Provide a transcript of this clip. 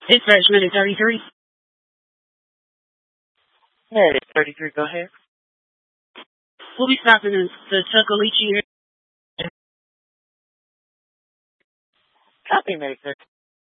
Dispatch Medic 33. Medic 33, go ahead. We'll be stopping in the Tuckalicci area. Copy, Medic 33.